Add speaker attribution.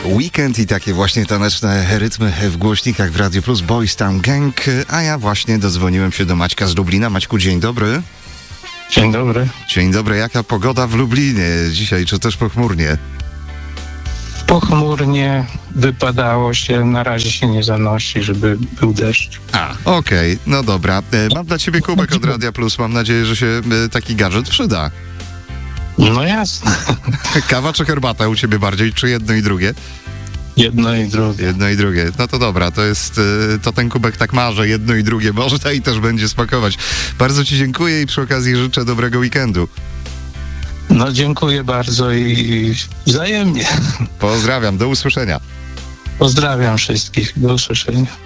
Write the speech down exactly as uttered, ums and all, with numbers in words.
Speaker 1: Weekend i takie właśnie taneczne rytmy w głośnikach w Radio Plus, Boys Town Gang, a ja właśnie dodzwoniłem się do Maćka z Lublina. Maćku, dzień dobry.
Speaker 2: Dzień dobry.
Speaker 1: Dzień dobry, jaka pogoda w Lublinie dzisiaj, czy też pochmurnie?
Speaker 2: Pochmurnie, wypadało się, na razie się nie zanosi, żeby był deszcz.
Speaker 1: A, okej, okay, no dobra. Mam dla ciebie kubek od Radia Plus, mam nadzieję, że się taki gadżet przyda.
Speaker 2: No jasne.
Speaker 1: Kawa czy herbata u ciebie bardziej, czy jedno i drugie?
Speaker 2: Jedno i drugie.
Speaker 1: Jedno i drugie. No to dobra, to jest, to ten kubek tak ma, że jedno i drugie można i też będzie smakować. Bardzo ci dziękuję i przy okazji życzę dobrego weekendu.
Speaker 2: No dziękuję bardzo i wzajemnie.
Speaker 1: Pozdrawiam, do usłyszenia.
Speaker 2: Pozdrawiam wszystkich, do usłyszenia.